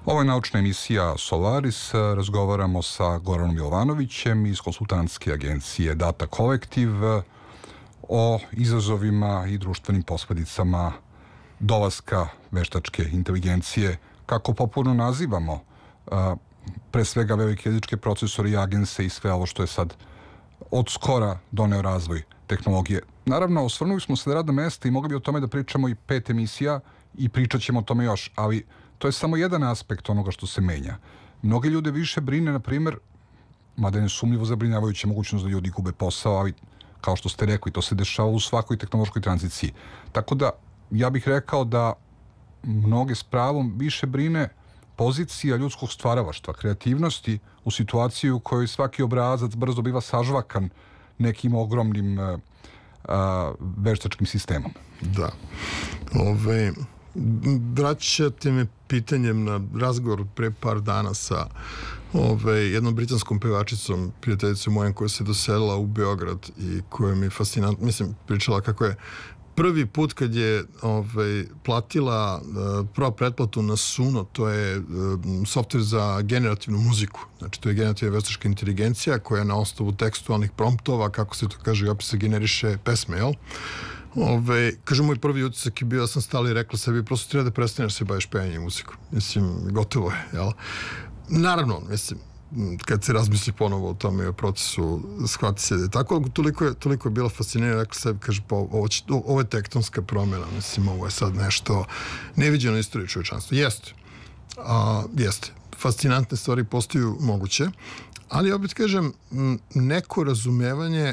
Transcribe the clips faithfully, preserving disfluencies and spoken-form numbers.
Ovo je naučna emisija Solaris. Razgovaramo sa Goranom Jovanovićem iz konsultantske agencije Data Collective o izazovima i društvenim posledicama dolaska veštačke inteligencije, kako popularno nazivamo pre svega velike jezičke procesore i agense i sve ovo što je sad od skora doneo razvoj tehnologije. Naravno, osvrnuli smo se na radna mesta i mogli bi o tome da pričamo i pet emisija i pričat ćemo o tome još, ali to je samo jedan aspekt onoga što se menja. Mnogi ljude više brine, na primjer, mada je nesumnjivo zabrinjavajuća mogućnost da ljudi gube posao, ali kao što ste rekli, to se dešava u svakoj tehnološkoj tranziciji. Tako da, ja bih rekao da mnoge s pravom više brine pozicija ljudskog stvaralaštva, kreativnosti u situaciji u kojoj svaki obrazac brzo biva sažvakan nekim ogromnim a, a, veštačkim sistemom. Da. Ove, vraćate me pitanjem na razgovor pre par dana sa ove, jednom britanskom pevačicom, prijateljicom mojom, koja se doselila u Beograd i koja mi je fascinantno, mislim, pričala kako je prvi put kad je ovaj, platila uh, prva pretplatu na Suno, to je uh, softver za generativnu muziku. Znači, to je generativna veštačka inteligencija koja na osnovu tekstualnih promptova, kako se to kaže, i opisa generiše pesme, jel? Ove, kaže, moj prvi utisak je bio, ja sam stala i rekla sebi, prosto treba da prestaneš se baviš pevanjem muzikom. Mislim, gotovo je, jel? Naravno, mislim, kad se razmisli ponovo o tome i o procesu, shvati se da je tako, toliko je, toliko je bila fascinirana, rekla sebi, kaže, pa ovo, će, ovo je tektonska promjena, mislim, ovo je sad nešto neviđeno istoriju čovječanstva. Jeste, a, jeste. Fascinantne stvari postaju moguće, ali opet kažem, neko razumevanje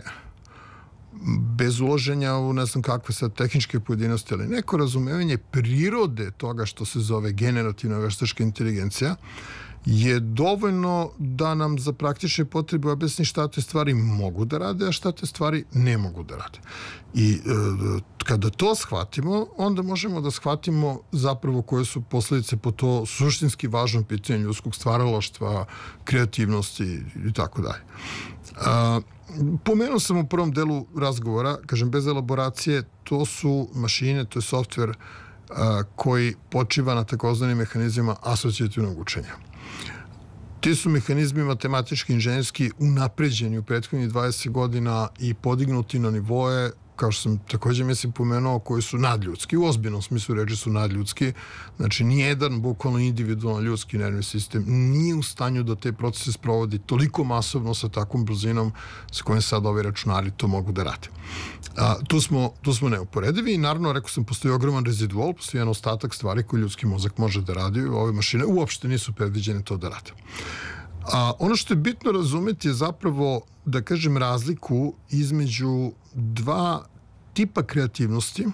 bez uloženja u ne znam kakve sad tehničke pojedinosti, ali neko razumevanje prirode toga što se zove generativna veštačka inteligencija je dovoljno da nam za praktične potrebe objasni šta te stvari mogu da rade, a šta te stvari ne mogu da rade. I e, kada to shvatimo, onda možemo da shvatimo zapravo koje su posljedice po to suštinski važnom pitanju ljudskog stvaralaštva, kreativnosti i tako dalje. Pomenuo sam u prvom delu razgovora, kažem, bez elaboracije, to su mašine, to je softver koji počiva na takozvanim mehanizmima asocijativnog učenja. Ti su mehanizmi matematički, inženjerski unapređeni u prethodnih dvadeset godina i podignuti na nivoje, kao što sam također mislim pomenuo, koji su nadljudski. U ozbiljnom smislu reči su nadljudski. Znači, nijedan bukvalno individualno ljudski nervni sistem nije u stanju da te procese sprovodi toliko masovno sa takvom brzinom s kojim sad ovi računari to mogu da rade. A, tu, smo, tu smo neuporedivi i naravno, rekao sam, postoji ogroman rezidual, postoji jedan ostatak stvari koji ljudski mozak može da radi. Ove mašine uopšte nisu predviđene to da rade. A ono što je bitno razumeti je zapravo, da kažem, razliku između dva tipa kreativnosti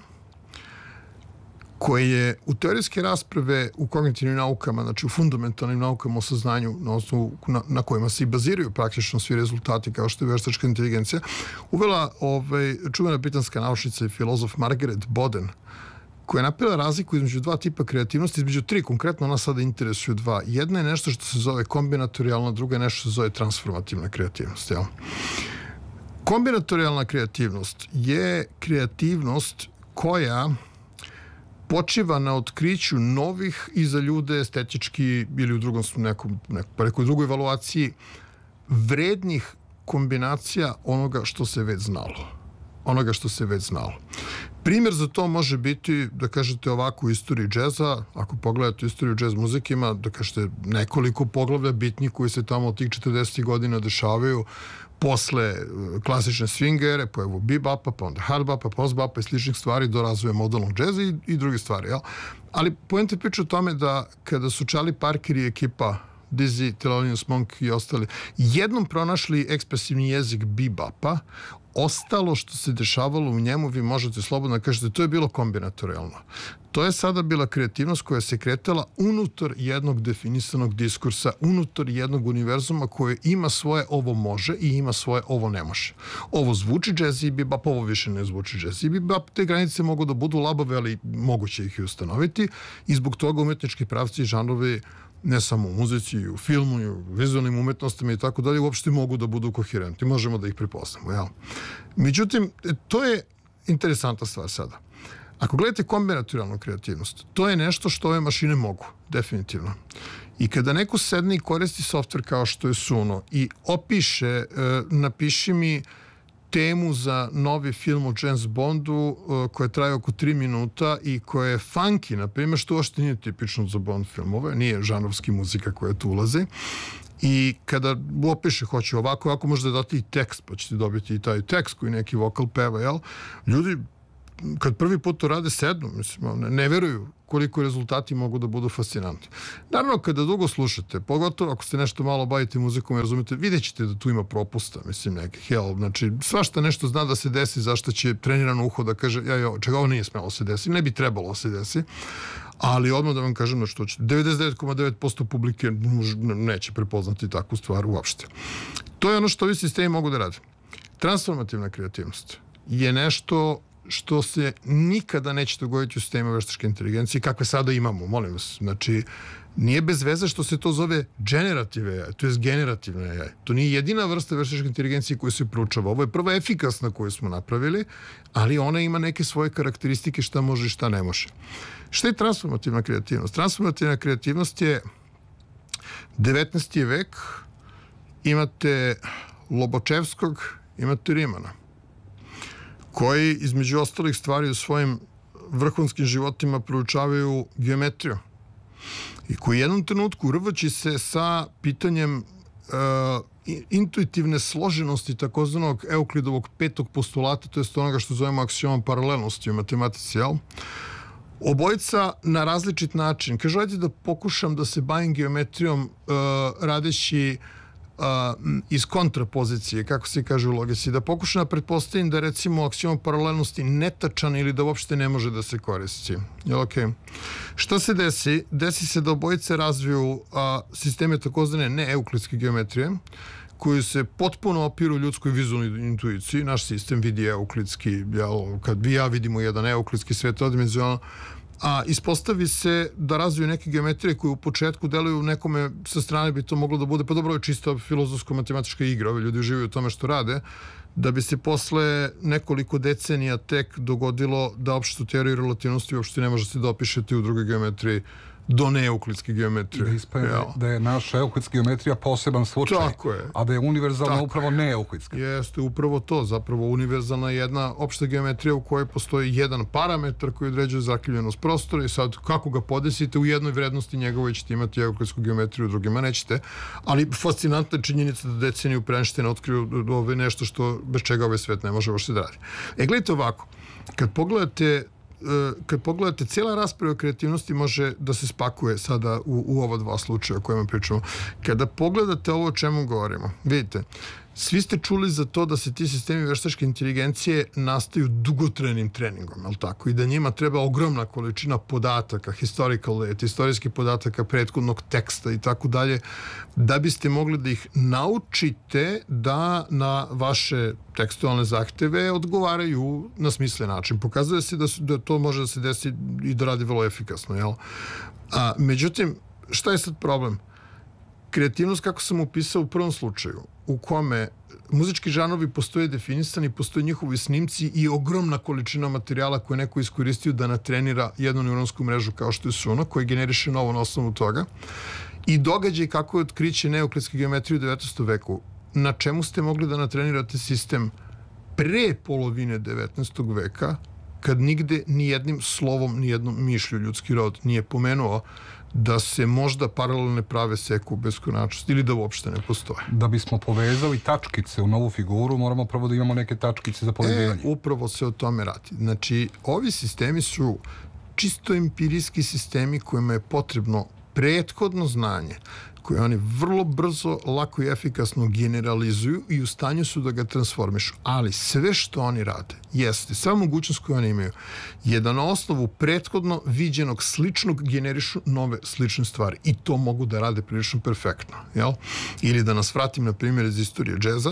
koje u teorijske rasprave u kognitivnim naukama, znači u fundamentalnim naukama o saznanju, na osnovu na, na kojima se i baziraju praktično svi rezultati, kao što je veštačka inteligencija, uvela ovaj, čuvena britanska naučnica i filozof Margaret Boden, koja je napravila razliku između dva tipa kreativnosti, između tri, konkretno ona sada interesuju dva. Jedna je nešto što se zove kombinatorijalna, druga je nešto što se zove transformativna kreativnost. Jel? Kombinatorijalna kreativnost je kreativnost koja počiva na otkriću novih i za ljude estetički ili u drugom nekom, nekom, pa nekoj drugoj evaluaciji vrednih kombinacija onoga što se već znalo. Onoga što se već znalo. Primjer za to može biti, da kažete ovako, u istoriji džeza, ako pogledate istoriju džez muzike, ima, da kažete, nekoliko poglavlja bitnih koji se tamo od tih četrdesetih godina dešavaju, posle klasične swingere, pojavu bebapa, pa onda hardbapa, postbapa i sličnih stvari do razvoja modalnog džeza i, i druge stvari. Jel? Ali poenta priča o tome da kada su Charlie Parker i ekipa Dizzy, Thelonious Monk i ostali jednom pronašli ekspresivni jezik bebapa, ostalo što se dešavalo u njemu, vi možete slobodno da kažete, to je bilo kombinatorijalno. To je sada bila kreativnost koja se kretala unutar jednog definisanog diskursa, unutar jednog univerzuma koje ima svoje ovo može i ima svoje ovo ne može. Ovo zvuči jazz i bebop, ovo više ne zvuči jazz i bebop. Te granice mogu da budu labave, ali moguće ih i ustanoviti i zbog toga umetnički pravci i žanrovi ne samo u muzici, i u filmu, i u vizualnim umetnostima i tako dalje, uopšte mogu da budu koherentni. Možemo da ih prepoznamo, jel? Međutim, to je interesantna stvar sada. Ako gledate kombinatorijalnu kreativnost, to je nešto što ove mašine mogu, definitivno. I kada neko sedne i koristi softver kao što je Suno i opiše, e, napiši mi temu za novi film o James Bondu e, koja traje oko tri minuta i koja je funky, na primjer, što uopšte nije tipično za Bond filmove, nije žanrovski muzika koja tu ulazi. I kada opiše, hoće ovako, ovako možda dati i tekst, pa ćete dobiti i taj tekst koji neki vokal peva, jel? Ljudi, kad prvi put to rade, sednu, mislim, ne, ne veruju koliko rezultati mogu da budu fascinantni. Naravno, kada dugo slušate, pogotovo ako ste nešto malo bavite muzikom i razumete, vidjet ćete da tu ima propusta, mislim, nekih, jel? Znači, svašta nešto zna da se desi, zašto će trenirano uho da kaže, ja, ja, čega ovo nije smelo se desi, ne bi trebalo se desi, ali odmah da vam kažem da što će devedeset devet zarez devet posto publike neće prepoznati takvu stvar uopšte. To je ono što ovi sistemi mogu da rade. Transformativna kreativnost je nešto što se nikada neće dogoditi u sistemu veštačke inteligencije kakve sada imamo, molim vas. Znači, nije bez veze što se to zove generative A I, to je generativne A I. To nije jedina vrsta veštačke inteligencije koju se proučava. Ovo je prva efikasna koju smo napravili, ali ona ima neke svoje karakteristike šta može i šta ne može. Šta je transformativna kreativnost? Transformativna kreativnost je devetnaesti vek, imate Lobočevskog, imate Rimana, koji između ostalih stvari u svojim vrhunskim životima proučavaju geometriju i koji u jednom trenutku rvaći se sa pitanjem uh, intuitivne složenosti takozvanog Euklidovog petog postulata, to je onoga što zovemo aksiomom paralelnosti u matematici, jel? Obojica na različit način. Kažu, ajde da pokušam da se bavim geometrijom uh, radeći Uh, iz kontrapozicije, kako se kaže u logici, da pokušam da pretpostavim da recimo aksiom paralelnosti netačan ili da uopšte ne može da se koristi. Jel, okay. Šta se desi? Desi se da obojice razviju uh, sisteme takozvane neeuklidske geometrije, koji se potpuno opiru ljudskoj vizualnoj intuiciji. Naš sistem vidi euklidski, jel, kad vi ja vidimo jedan euklidski svet odimenzionalno, a ispostavi se da razviju neke geometrije koje u početku deluju nekome sa strane bi to moglo da bude, pa dobro je čisto filozofsko-matematička igra, ovi ljudi uživaju u tome što rade, da bi se posle nekoliko decenija tek dogodilo da opštu teoriju relativnosti uopšte ne možete da opišete u drugoj geometriji do neeuklidske geometrije. Da ispadne da je naša euklidska geometrija poseban slučaj, tako je. A da je univerzalna tako upravo neeuklidska. Jeste, upravo to. Zapravo univerzalna je jedna opšta geometrija u kojoj postoji jedan parametar koji određuje zakrivljenost prostora i sad kako ga podesite u jednoj vrednosti njegovoj ćete imati euklidsku geometriju, u drugima nećete. Ali fascinantna je činjenica da deceniju pre Einsteina otkriju ove nešto što bez čega ovaj svet ne može uopšte da radi. E, gledajte ovako, kad pogledate kad pogledate, cijela rasprava o kreativnosti može da se spakuje sada u, u ova dva slučaja o kojima pričamo. Kada pogledate ovo o čemu govorimo, vidite, svi ste čuli za to da se ti sistemi veštačke inteligencije nastaju dugotrajnim treningom, je li tako? I da njima treba ogromna količina podataka, historical data, istorijskih podataka, prethodnog teksta i tako dalje, da biste mogli da ih naučite da na vaše tekstualne zahteve odgovaraju na smislen način. Pokazuje se da, su, da to može da se desi i da radi vrlo efikasno, jel? A, međutim, šta je sad problem? Kreativnost, kako sam upisao u prvom slučaju, u kome muzički žanovi postoje definisani, postoje njihovi snimci i ogromna količina materijala koje neko iskoristio da natrenira jednu neuronsku mrežu kao što je Suno, koji generiše novo na osnovu toga. I događaj kako je otkriće neeuklidske geometrije u devetnaestom veku. Na čemu ste mogli da natrenirate sistem pre polovine devetnaestog veka, kad nigde ni jednim slovom, ni jednom mišlju ljudski rod nije pomenuo da se možda paralelne prave seku beskonačnosti ili da uopšte ne postoje. Da bismo povezali tačkice u novu figuru, moramo prvo da imamo neke tačkice za povezivanje. E, upravo se o tome radi. Znači, ovi sistemi su čisto empirijski sistemi kojima je potrebno prethodno znanje koje oni vrlo brzo, lako i efikasno generalizuju i u stanju su da ga transformišu. Ali sve što oni rade jeste, sva mogućnost koju oni imaju je da na osnovu prethodno viđenog sličnog generišu nove slične stvari. I to mogu da rade prilično perfektno. Jel? Ili da nas vratim na primjer iz istorije džeza.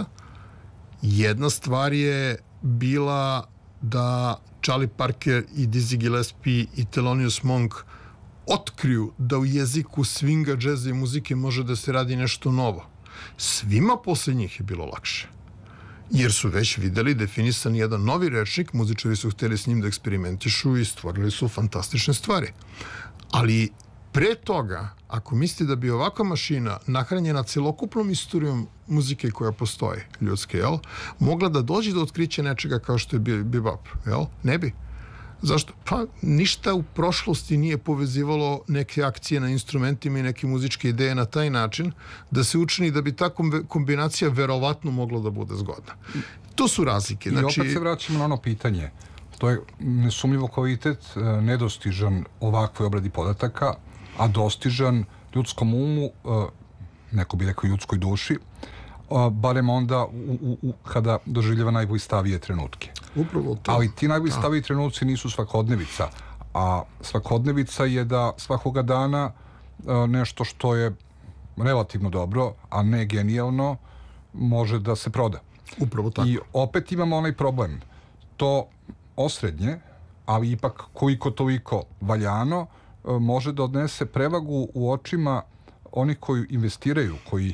Jedna stvar je bila da Charlie Parker i Dizzy Gillespie i Thelonious Monk otkriju da u jeziku swinga, džeza i muzike može da se radi nešto novo. Svima posle njih je bilo lakše. Jer su već videli definisan jedan novi rečnik, muzičari su hteli s njim da eksperimentišu i stvorili su fantastične stvari. Ali pre toga, ako mislite da bi ovakva mašina nahranjena celokupnom istorijom muzike koja postoji, ljudske, jel, mogla da dođe do otkrića nečega kao što je bebop, jel? Ne bi. Zašto? Pa ništa u prošlosti nije povezivalo neke akcije na instrumentima i neke muzičke ideje na taj način da se učini da bi ta kombinacija verovatno mogla da bude zgodna. To su razlike. I znači... opet se vraćamo na ono pitanje. To je nesumljivo kvalitet, nedostižan ovakvoj obradi podataka, a dostižan ljudskom umu, neko bi rekao ljudskoj duši, barem onda u, u, u, kada doživljava najblistavije trenutke. Upravo to. Ali ti najblistaviji trenutci nisu svakodnevica, a svakodnevica je da svakoga dana nešto što je relativno dobro, a ne genijalno, može da se proda. Upravo tako. I opet imamo onaj problem. To osrednje, ali ipak koliko toliko valjano, može da odnese prevagu u očima onih koji investiraju, koji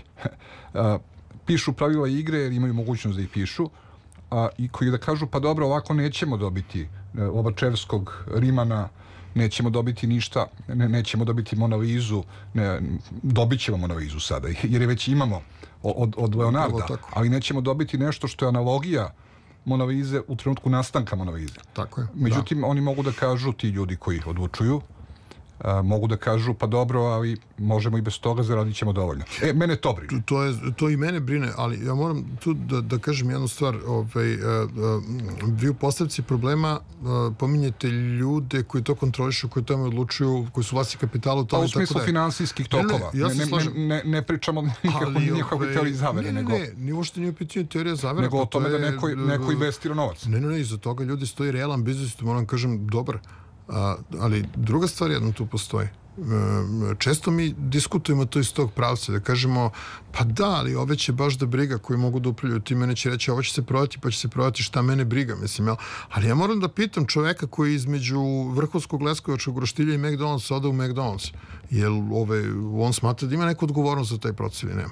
pišu pravila igre jer imaju mogućnost da ih pišu, a, i koji da kažu pa dobro, ovako nećemo dobiti Lobačevskog Rimana, nećemo dobiti ništa, ne, nećemo dobiti Mona Lizu, ne, dobit ćemo Mona Lizu sada, jer je već imamo od, od Leonarda, ali nećemo dobiti nešto što je analogija Mona Lize u trenutku nastanka Mona Lize. Tako je. Međutim, da. Oni mogu da kažu, ti ljudi koji odlučuju, a, mogu da kažu, pa dobro, ali možemo i bez toga, zaradit ćemo dovoljno. E, mene to brine. To, to, je, to i mene brine, ali ja moram tu da, da kažem jednu stvar. Ovaj, a, a, vi u postavci problema a, pominjete ljude koji to kontrolišu, koji tome odlučuju, koji su vlasti kapitala u tome. Pa u smislu finansijskih tokova. Ne, ne, ja ne, ne, ne, ne pričamo nikakve teorije zavere. Ne, ne, nego, ne, nije uopšte nije pitanje teorija zavere. Nego o tome je, da neko, neko investira novac. Ne, ne, ne, iza toga ljudi stoji realan biznis, to moram kažem, dobar. A, ali druga stvar jedno tu postoji. E, često mi diskutujemo to iz tog pravca, da kažemo pa da, ali ove će baš da briga koji mogu da upravljaju, ti mene će reći ovo će se prodati, pa će se prodati, šta mene briga, mislim, jel? Ali ja moram da pitam čoveka koji između Vrhovskog Leskovačkog roštilja i McDonald'sa ode u McDonald's, jel ove, on smatra da ima neku odgovornost za taj proces ili nema?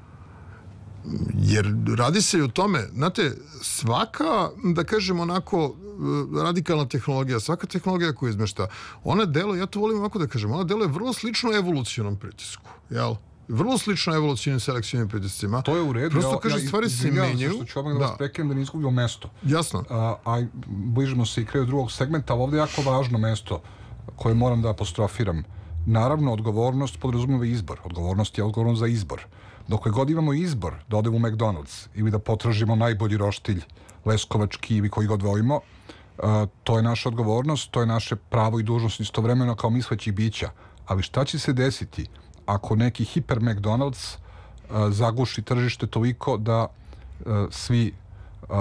Jer radi se i o tome, znate, svaka, da kažem onako, radikalna tehnologija, svaka tehnologija koju izmešta, ona deluje, ja to volim ovako da kažem, ona deluje vrlo slično evolucionom pritisku, jel? Vrlo slično evolucionim selekcijnim pritiscima. To je u redu. Prosto, ja, kaže, ja, stvari se menjaju. Što ću odmah da vas prekinem da ne izgubio mesto. Jasno. A, a bližimo se i kraju drugog segmenta, ali ovdje je jako važno mesto koje moram da apostrofiram. Naravno, odgovornost podrazumijeva izbor. Odgovornost je odgovornost za izbor. Dok god imamo izbor da odemo u McDonald's ili da potražimo najbolji roštilj leskovački ili koji god volimo, uh, to je naša odgovornost, to je naše pravo i dužnost istovremeno kao mislećih bića. Ali šta će se desiti ako neki hiper McDonald's uh, zaguši tržište toliko da uh, svi uh,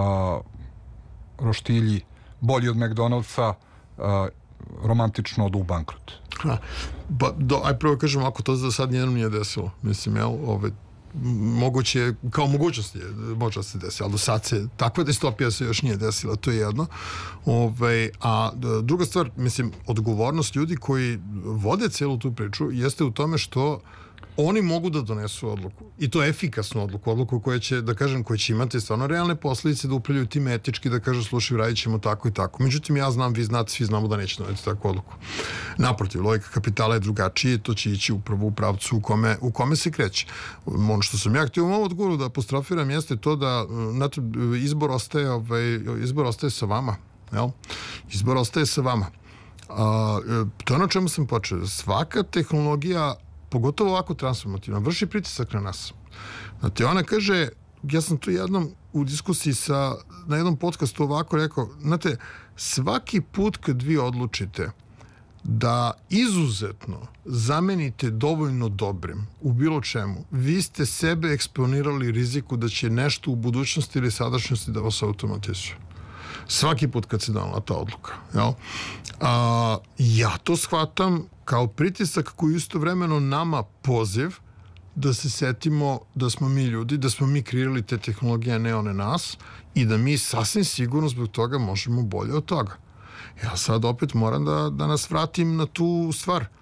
roštilji bolji od McDonald'sa uh, romantično odu u bankrot? Ha, pa, do, aj prvo kažem, ako to za sad nijednom nije desilo, mislim, jel, ove, moguće, kao mogućnost je, može da se desi, ali do sad se, takva distopija se još nije desila, to je jedno. Ove, a druga stvar, mislim, odgovornost ljudi koji vode celu tu priču jeste u tome što oni mogu da donesu odluku. I to efikasnu odluku, odluku koja će, da kažem, koja će imati stvarno realne posljedice, da upravljaju tim etički, da kažu, slušaj, radit ćemo tako i tako. Međutim, ja znam, vi znate, svi znamo da neće doneti takvu odluku. Naprotiv, logika kapitala je drugačije, to će ići upravo u pravcu u kome, u kome se kreće. Ono što sam ja htio u ovom odgovoru da apostrofiram jeste to da znate, izbor ostaje, ovaj, izbor ostaje sa vama. Jel? Izbor ostaje sa vama. A, to je ono čemu sam počeo. Svaka tehnologija, pogotovo ovako transformativna, vrši pritisak na nas. Znate, ona kaže, ja sam tu jednom u diskusiji sa, na jednom podcastu ovako rekao, znate, svaki put kad vi odlučite da izuzetno zamenite dovoljno dobrim u bilo čemu, vi ste sebe eksponirali riziku da će nešto u budućnosti ili sadašnjosti da vas automatizuje. Svaki put kad se donala ta odluka. Jel? A, ja to shvatam kao pritisak koji istovremeno nama poziv da se setimo da smo mi ljudi, da smo mi kreirali te tehnologije, a ne one nas, i da mi sasvim sigurno zbog toga možemo bolje od toga. Ja sad opet moram da, da nas vratim na tu stvar.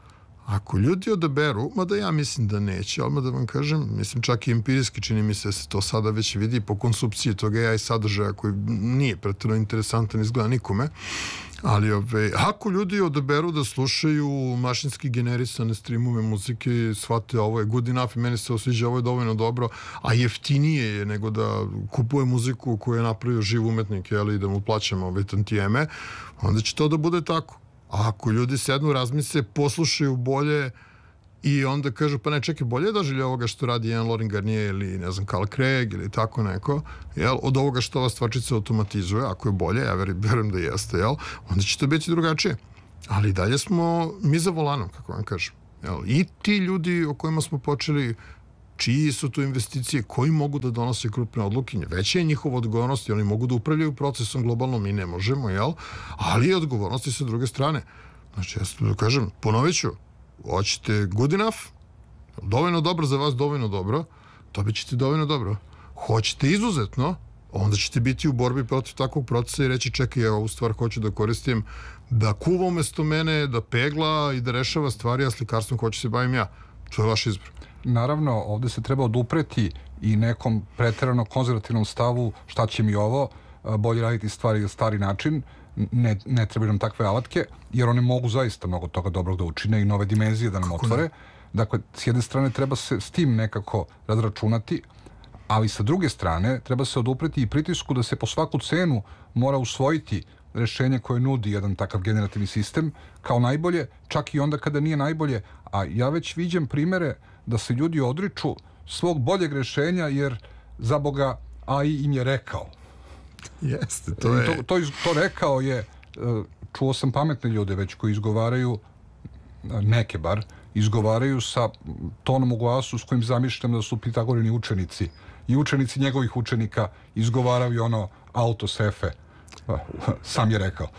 Ako ljudi odaberu, mada ja mislim da neće, ali da vam kažem, mislim čak i empirijski čini mi se se to sada već vidi po konsumpciji toga A I sadržaja koji nije pretjerano interesantan izgleda nikome, ali ove, ako ljudi odaberu da slušaju mašinski generisane streamove muzike i shvate ovo je good enough i meni se osviđa, ovo je dovoljno dobro, a jeftinije je nego da kupuje muziku koju je napravio živ umetnik, jel, i da mu plaćamo ove tantijeme, onda će to da bude tako. A ako ljudi sednu, razmisle, poslušaju bolje i onda kažu, pa ne, čekaj, bolje je doživlje ovoga što radi Ian Loring Garnier ili, ne znam, Carl Craig ili tako neko, jel, od ovoga što ova stvarčica automatizuje, ako je bolje, ja verujem da jeste, jel, onda će to biti drugačije. Ali dalje smo mi za volanom, kako vam kažem. Jel, i ti ljudi o kojima smo počeli, čiji su tu investicije, koji mogu da donose krupne odluke, veća je njihova odgovornost i oni mogu da upravljaju procesom globalno, mi ne možemo, jel? Ali je odgovornosti sa druge strane. Znači, ja kažem, ponovit ću, hoćete good enough, dovoljno dobro za vas, dovoljno dobro, dobit ćete dovoljno dobro. Hoćete izuzetno, onda ćete biti u borbi protiv takvog procesa i reći, čekaj, ja ovu stvar hoću da koristim, da kuva umesto mene, da pegla i da rešava stvari, a slikarstvom hoću se bavim ja. To je vaš izbor. Naravno, ovdje se treba odupreti i nekom pretjerano konzervativnom stavu šta će mi ovo, bolje raditi stvari na stari način, ne, ne trebaju nam takve alatke, jer one mogu zaista mnogo toga dobrog da učine i nove dimenzije da nam Kako otvore. Ne? Dakle, s jedne strane treba se s tim nekako razračunati, ali sa druge strane treba se odupreti i pritisku da se po svaku cenu mora usvojiti rešenje koje nudi jedan takav generativni sistem kao najbolje, čak i onda kada nije najbolje. A ja već viđem primere da se ljudi odriču svog boljeg rešenja jer za Boga A I im je rekao. Jeste, to je... To, to, to rekao je, čuo sam pametne ljude već koji izgovaraju, neke bar, izgovaraju sa tonom u glasu s kojim zamišljam da su Pitagorini učenici i učenici njegovih učenika izgovaraju ono auto sefe. Sam je rekao.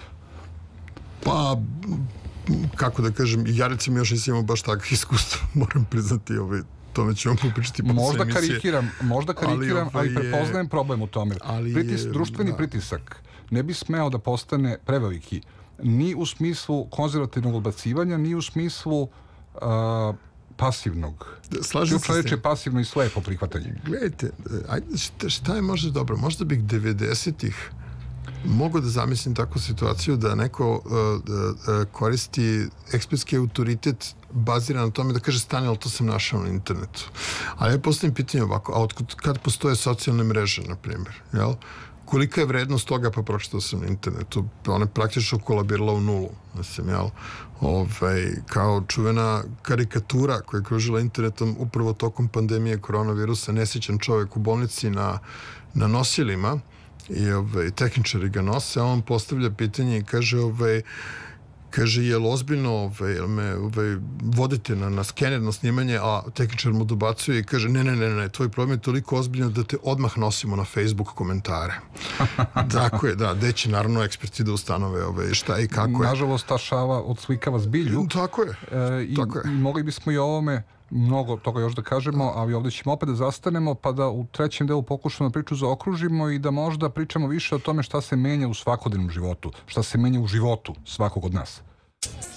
Pa, kako da kažem, ja recimo još nisam imao baš takvih iskustva, moram priznati, ovaj, tome ću vam popričati posle možda emisije. Karikiram, možda karikiram, ali, ali prepoznajem je, problem u tome. Pritis, je, društveni da. pritisak ne bi smeo da postane preveliki, ni u smislu konzervativnog odbacivanja, ni u smislu uh, pasivnog. Slažem se. Reče pasivno i slepo prihvatanje. Gledajte, ajde, šta, šta je možda dobro? Možda bih devedesetih mogu da zamislim takvu situaciju da neko uh, uh, koristi ekspertski autoritet bazira na tome da kaže stani, ali to sam našao na internetu. Ali ja postavim pitanje ovako, a od kad postoje socijalne mreže, na primjer, jel? Kolika je vrednost toga, pa pročitao sam na internetu. Ona je praktično kolabirala u nulu. Mislim, jel? Ovaj, kao čuvena karikatura koja je kružila internetom upravo tokom pandemije koronavirusa, nesjećan čovjek u bolnici na, na nosilima, i ovaj, tehničari ga nose, a on postavlja pitanje i kaže, ovaj, kaže, je li ozbiljno, ovaj, jel me ovaj, vodite na, na skener, na snimanje, a tehničar mu dobacuje i kaže, ne, ne, ne, ne, tvoj problem je toliko ozbiljno da te odmah nosimo na Facebook komentare. Tako je, da, gde će naravno eksperti da ustanove ovaj, šta i kako je. Nažalost, ta šava odslikava zbilju. Tako je. E, i, tako je. I mogli bismo i ovome mnogo toga još da kažemo, ali ovdje ćemo opet da zastanemo pa da u trećem delu pokušamo priču zaokružimo i da možda pričamo više o tome šta se menja u svakodnevnom životu, šta se menja u životu svakog od nas.